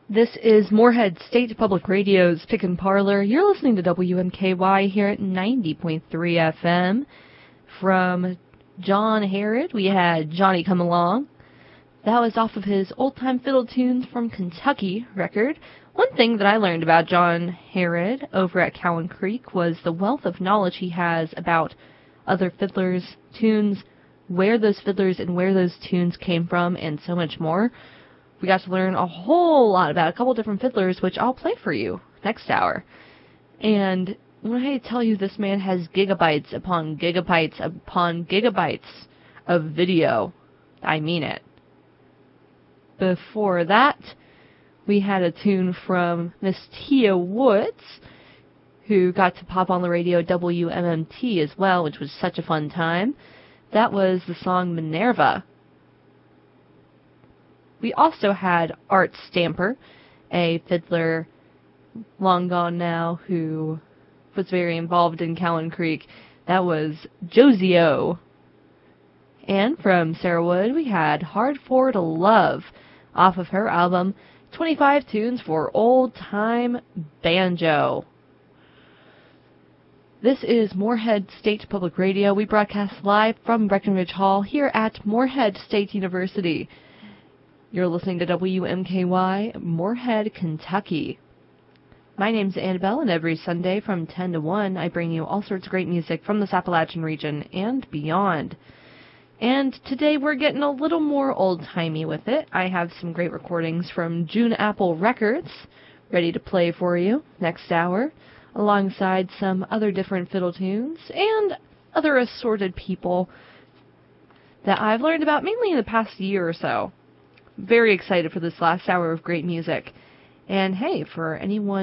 This is Moorhead State Public Radio's Pick and Parlor. You're listening to WMKY here at 90.3 FM. From John Herod, we had Johnny Come Along. That was off of his Old Time Fiddle Tunes from Kentucky record. One thing that I learned about John Herod over at Cowan Creek was the wealth of knowledge he has about other fiddlers' tunes, where those fiddlers and where those tunes came from, and so much more. We got to learn a whole lot about a couple different fiddlers, which I'll play for you next hour. And when I tell you this man has gigabytes upon gigabytes upon gigabytes of video, I mean it. Before that, we had a tune from Miss Tia Woods, who got to pop on the radio WMMT as well, which was such a fun time. That was the song Minerva. We also had Art Stamper, a fiddler long gone now who was very involved in Cowan Creek. That was Josie O. And from Sarah Wood, we had Hard For to Love off of her album 25 Tunes for Old Time Banjo. This is Moorhead State Public Radio. We broadcast live from Breckenridge Hall here at Moorhead State University. You're listening to WMKY, Moorhead, Kentucky. My name's Annabelle, and every Sunday from 10 to 1, I bring you all sorts of great music from this Appalachian region and beyond. And today we're getting a little more old-timey with it. I have some great recordings from June Apple Records ready to play for you next hour, alongside some other different fiddle tunes and other assorted people that I've learned about mainly in the past year or so. Very excited for this last hour of great music. And hey, for anyone